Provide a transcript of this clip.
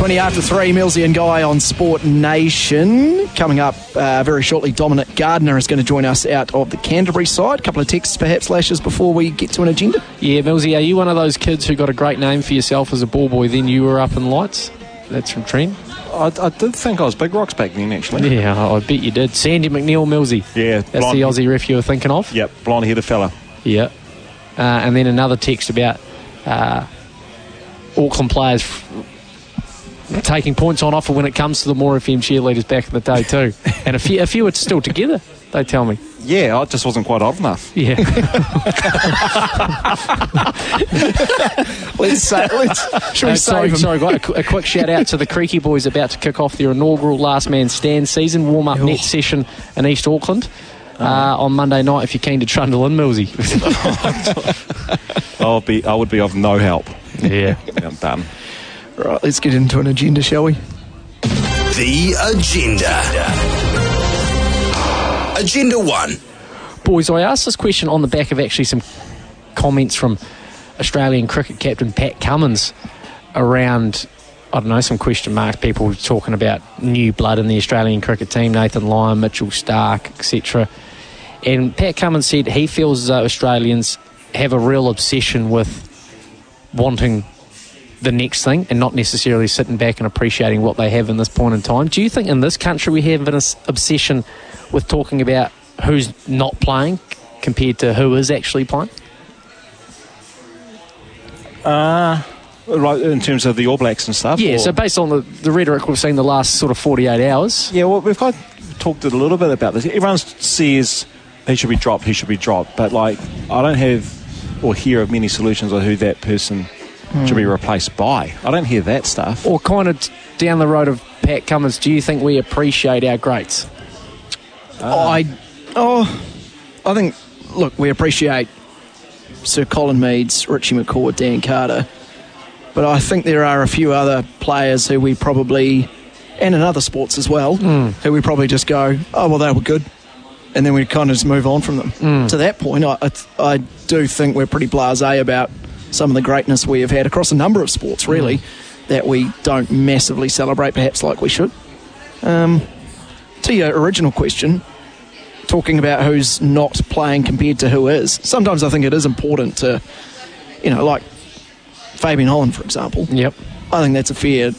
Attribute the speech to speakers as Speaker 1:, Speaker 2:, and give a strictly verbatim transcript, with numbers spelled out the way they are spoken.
Speaker 1: twenty after three, Millsy and Guy on Sport Nation. Coming up uh, very shortly, Dominic Gardner is going to join us out of the Canterbury side. A couple of texts, perhaps, Lashes, before we get to an agenda.
Speaker 2: Yeah, Millsy, are you one of those kids who got a great name for yourself as a ball boy, then you were up in lights? That's from Trent.
Speaker 3: I, I did think I was Big Rocks back then, actually.
Speaker 2: Yeah, I bet you did. Sandy McNeil, Millsy.
Speaker 3: Yeah.
Speaker 2: That's blonde, the Aussie ref you were thinking of?
Speaker 3: Yep, blonde-headed fella.
Speaker 2: Yeah. Uh, and then another text about uh, Auckland players f- taking points on offer when it comes to the More F M cheerleaders back in the day too. And a few, a few are still together, they tell me.
Speaker 3: Yeah, I just wasn't quite old enough.
Speaker 2: Yeah.
Speaker 1: let's say, let's, should we
Speaker 2: uh,
Speaker 1: save
Speaker 2: sorry,
Speaker 1: them?
Speaker 2: sorry, got a, a quick shout out to the Creaky boys about to kick off their inaugural Last Man Stand season warm-up
Speaker 1: Ooh.
Speaker 2: net session in East Auckland. Uh, on Monday night, if you're keen to trundle in, Millsy.
Speaker 3: I'll be, I would be of no help.
Speaker 2: Yeah.
Speaker 3: Yeah, I'm done.
Speaker 1: Right, let's get into an agenda, shall we?
Speaker 4: The Agenda. Agenda one.
Speaker 2: Boys, I asked this question on the back of actually some comments from Australian cricket captain Pat Cummins around, I don't know, some question marks, people talking about new blood in the Australian cricket team, Nathan Lyon, Mitchell Starc, et cetera. And Pat Cummins said he feels as though Australians have a real obsession with wanting the next thing and not necessarily sitting back and appreciating what they have in this point in time. Do you think in this country we have an obsession with talking about who's not playing compared to who is actually playing?
Speaker 3: Uh, right, in terms of the All Blacks and stuff?
Speaker 2: Yeah,
Speaker 3: or?
Speaker 2: so based on the, the rhetoric we've seen the last sort of forty-eight hours.
Speaker 3: Yeah, well, we've got talked a little bit about this. Everyone says he should be dropped, he should be dropped. But, like, I don't have or hear of many solutions on who that person mm. should be replaced by. I don't hear that stuff.
Speaker 2: Or kind of t- down the road of Pat Cummins, do you think we appreciate our greats?
Speaker 1: Uh, I, oh, I think, look, we appreciate Sir Colin Meads, Richie McCaw, Dan Carter. But I think there are a few other players who we probably, and in other sports as well, mm. who we probably just go, oh, well, they were good. And then we kind of just move on from them. Mm. To that point, I, I, I do think we're pretty blasé about some of the greatness we have had across a number of sports, really, mm. that we don't massively celebrate perhaps like we should. Um, to your original question, talking about who's not playing compared to who is, sometimes I think it is important to, you know, like Fabian Holland, for example.
Speaker 2: Yep.
Speaker 1: I think that's a fair